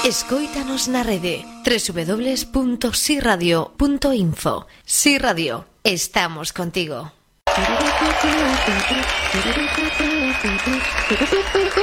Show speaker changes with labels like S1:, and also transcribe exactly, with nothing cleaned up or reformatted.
S1: Escóitanos na rede doble u doble u doble u punto si radio punto info. Si Radio, estamos contigo.